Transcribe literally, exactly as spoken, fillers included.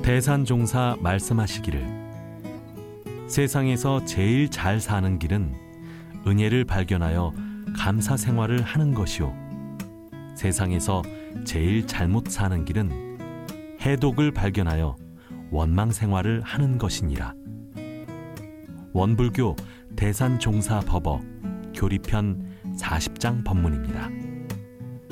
대산종사 말씀하시기를 세상에서 제일 잘 사는 길은 은혜를 발견하여 감사 생활을 하는 것이요 세상에서 제일 잘못 사는 길은 해독을 발견하여 원망 생활을 하는 것이니라. 원불교 대산종사 법어 교리편 사십 장 법문입니다.